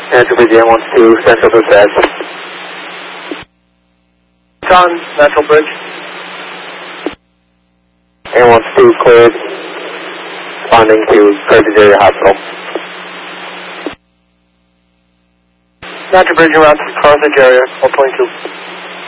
Natural Bridge N12, Central Dispatch. Con, Natural Bridge. N12 cleared. Responding to Carthage Area Hospital. Natural Bridge around to Carthage area, 122.